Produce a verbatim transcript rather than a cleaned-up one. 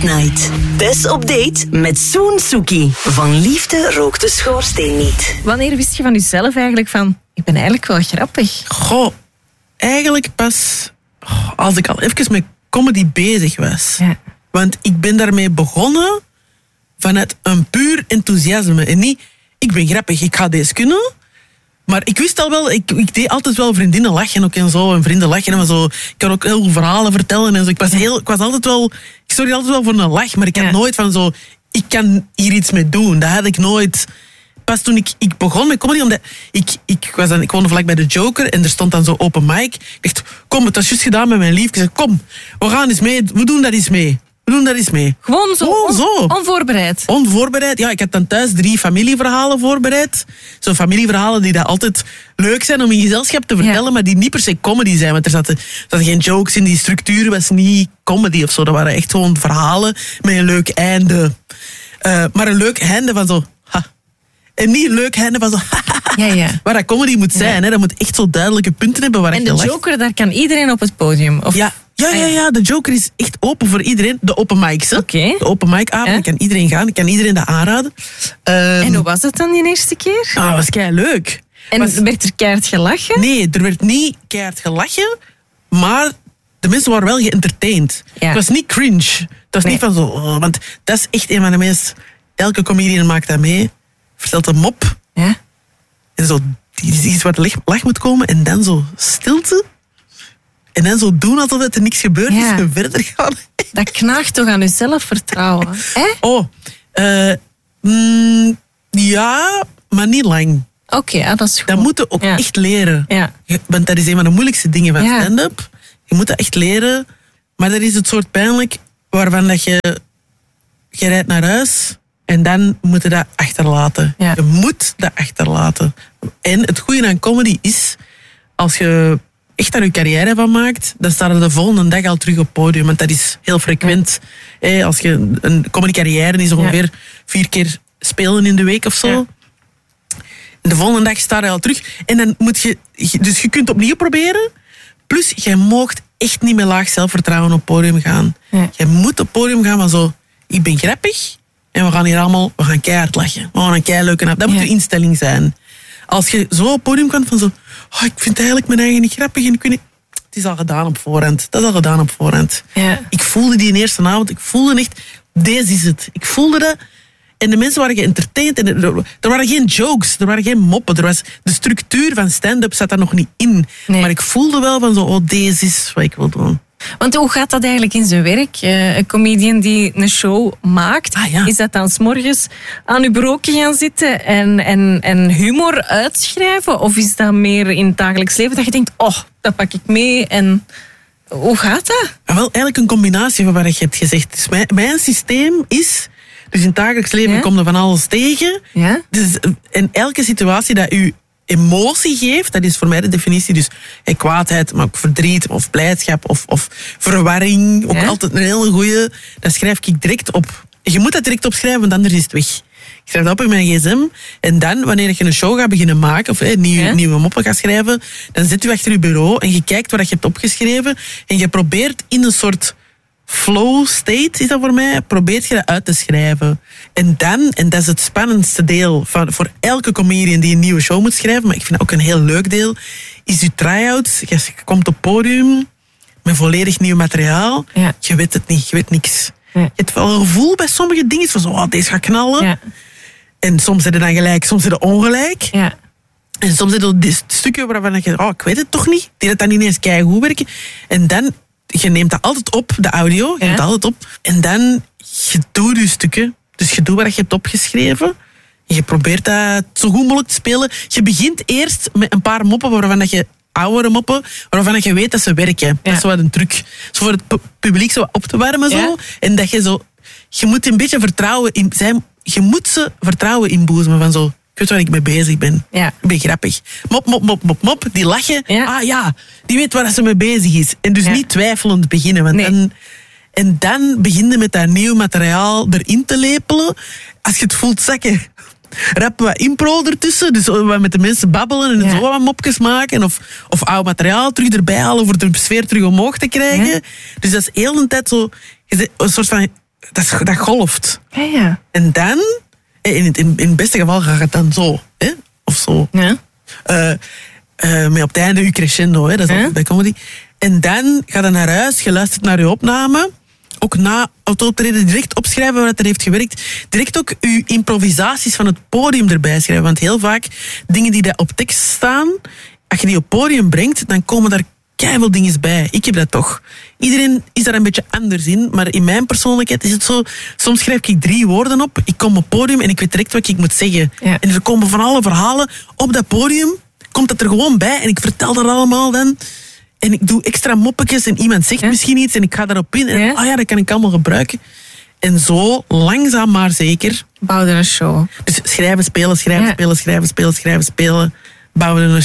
Night. Tess op date met Soen Suki. Van liefde rookt de schoorsteen niet. Wanneer wist je van jezelf eigenlijk van, ik ben eigenlijk wel grappig? Goh, eigenlijk pas oh, als ik al even met comedy bezig was. Ja. Want ik ben daarmee begonnen vanuit een puur enthousiasme. En niet, ik ben grappig, ik ga deze kunnen. Maar ik wist al wel, ik, ik deed altijd wel vriendinnen lachen ook en zo. En vrienden lachen en zo. Ik kan ook heel veel verhalen vertellen en zo. Ik was, heel, ik was altijd wel, ik zorgde altijd wel voor een lach. Maar ik had Ja. nooit van zo, ik kan hier iets mee doen. Dat had ik nooit. Pas toen ik, ik begon met comedy, omdat ik, ik, was dan, ik woonde vlak bij de Joker en er stond dan zo open mic. Ik dacht, kom, het was juist gedaan met mijn lief. Ik zei, kom, we gaan eens mee, we doen dat eens mee. We doen dat eens mee. Gewoon zo, Gewoon on- zo. onvoorbereid. Onvoorbereid. Ja, ik had dan thuis drie familieverhalen voorbereid. Zo familieverhalen die dat altijd leuk zijn om in gezelschap te vertellen, Ja. maar die niet per se comedy zijn. Want er zaten, er zaten geen jokes in, die structuur was niet comedy of zo. Dat waren echt gewoon verhalen met een leuk einde. Uh, maar een leuk einde van zo... Ha. En niet een leuk einde van zo... Ja, ja. Waar dat comedy moet zijn. Ja. Hè. Dat moet echt zo duidelijke punten hebben waar En je de lacht. Joker, daar kan iedereen op het podium. Of... Ja. Ja, ja, ja, de Joker is echt open voor iedereen. De open mics, hè. Oké. De open mic avond, Ja. kan iedereen gaan. Ik kan iedereen dat aanraden. Um, En hoe was dat dan die eerste keer? Ah, dat was kei leuk. En Was- werd er keihard gelachen? Nee, er werd niet keihard gelachen, maar de mensen waren wel geëntertained. Ja. Het was niet cringe. Het was Nee. niet van zo... oh, want dat is echt een van de meest... Elke comedian maakt dat mee. Vertelt een mop. Ja. En zo die is iets waar de lach, lach moet komen. En dan zo stilte. En dan zo doen alsof er niks gebeurd is. Ja. En verder gaan. Dat knaagt toch aan je zelfvertrouwen? Hè? Oh. eh, mm, ja, maar niet lang. Oké, ja, dat is goed. Dat moet je ook Ja. echt leren. Ja. Je- Want dat is een van de moeilijkste dingen van Ja. stand-up. Je moet dat echt leren. Maar dat is het soort pijnlijk waarvan dat je... Je rijdt naar huis en dan moet je dat achterlaten. Ja. Je moet dat achterlaten. En het goede aan comedy is... Als je echt daar je carrière van maakt, dan staat er de volgende dag al terug op het podium. Want dat is heel frequent. Hè, als je een comedy carrière is ongeveer vier keer spelen in de week of zo. Ja. En de volgende dag sta je al terug. En dan moet je... Dus je kunt opnieuw proberen. Plus, jij moogt echt niet met laag zelfvertrouwen op het podium gaan. Ja. Jij moet op het podium gaan van zo... Ik ben grappig. En we gaan hier allemaal... We gaan keihard lachen. We gaan een keileuke avond. Dat moet Ja. je instelling zijn. Als je zo op het podium kan van zo... Oh, ik vind eigenlijk mijn eigen niet grappig. En ik weet niet... Het is al gedaan op voorhand. Dat is al gedaan op voorhand. Ja. Ik voelde die in eerste avond. Ik voelde echt... Deze is het. Ik voelde dat... En de mensen waren geëntertained. En er, er waren geen jokes, er waren geen moppen. Er was, de structuur van stand-up zat daar nog niet in. Nee. Maar ik voelde wel van zo, oh, deze is wat ik wil doen. Want hoe gaat dat eigenlijk in zijn werk? Eh, een comedian die een show maakt, Ah, ja. is dat dan 's morgens aan uw bureautje gaan zitten en, en, en humor uitschrijven? Of is dat meer in het dagelijks leven dat je denkt, oh, dat pak ik mee en... Hoe gaat dat? Ah, wel, eigenlijk een combinatie van wat je hebt gezegd. Dus mijn, mijn systeem is... Dus in het dagelijks leven Ja? komt er van alles tegen. Ja? Dus in elke situatie dat u emotie geeft, dat is voor mij de definitie. Dus eh, kwaadheid, maar ook verdriet of blijdschap of, of verwarring. Ook Ja? altijd een hele goeie. Dat schrijf ik direct op. Je moet dat direct opschrijven, want anders is het weg. Ik schrijf dat op in mijn gsm. En dan, wanneer je een show gaat beginnen maken, of eh, nieuwe, Ja? nieuwe moppen gaat schrijven, dan zit u achter je bureau en je kijkt wat je hebt opgeschreven. En je probeert in een soort flow state, is dat voor mij, probeert je dat uit te schrijven. En dan, en dat is het spannendste deel van, voor elke comedian die een nieuwe show moet schrijven, maar ik vind dat ook een heel leuk deel, is je try-out. Je komt op het podium met volledig nieuw materiaal. Ja. Je weet het niet, je weet niks. Nee. Je hebt wel een gevoel bij sommige dingen, van zo, oh, deze gaat knallen. Ja. En soms zit het dan gelijk, soms zit het ongelijk. Ja. En soms zit er die stukken waarvan je, oh, ik weet het toch niet. Die dat dan ineens keigoed werken. En dan, je neemt dat altijd op, de audio, je Ja. neemt dat altijd op. En dan, je doet je stukken. Dus je doet wat je hebt opgeschreven. Je probeert dat zo goed mogelijk te spelen. Je begint eerst met een paar moppen waarvan dat je oudere moppen, waarvan dat je weet dat ze werken. Dat Ja. is zo wat een truc. Zo voor het pu- publiek zo wat op te warmen. Zo. Ja. En dat je zo... Je moet een beetje vertrouwen in... Zijn, je moet ze vertrouwen inboezemen van zo... Ik weet waar ik mee bezig ben. Ja. Ik ben grappig. Mop, mop, mop, mop, mop. Die lachen. Ja. Ah ja, die weet waar ze mee bezig is. En dus Ja. niet twijfelend beginnen. Want Nee. dan, en dan beginnen met dat nieuw materiaal erin te lepelen. Als je het voelt zakken, rap wat impro ertussen. Dus wat met de mensen babbelen en Ja. zo wat mopjes maken. Of, of oud materiaal terug erbij halen voor de sfeer terug omhoog te krijgen. Ja. Dus dat is heel de tijd zo... je zegt, een soort van dat, is, dat golft. Ja, ja. En dan, in het, in, in het beste geval gaat het dan zo. Hè? Of zo. Ja. Uh, uh, maar op het einde, uw crescendo, hè? Dat is Ja. altijd bij comedy. En dan ga je naar huis, je luistert naar je opname. Ook na het optreden direct opschrijven waar het er heeft gewerkt. Direct ook uw improvisaties van het podium erbij schrijven. Want heel vaak, dingen die daar op tekst staan, als je die op podium brengt, dan komen daar keiveel dingen bij. Ik heb dat toch. Iedereen is daar een beetje anders in, maar in mijn persoonlijkheid is het zo, soms schrijf ik drie woorden op, ik kom op het podium en ik weet direct wat ik moet zeggen. Ja. En er komen van alle verhalen op dat podium, komt dat er gewoon bij en ik vertel dat allemaal dan. En ik doe extra moppetjes en iemand zegt ja. misschien iets en ik ga daarop in. En Ja. ah ja, dat kan ik allemaal gebruiken. En zo, langzaam maar zeker. Bouwde een show. Dus schrijven, spelen, schrijven, Ja. spelen, schrijven, spelen, schrijven, spelen. Bouwen we een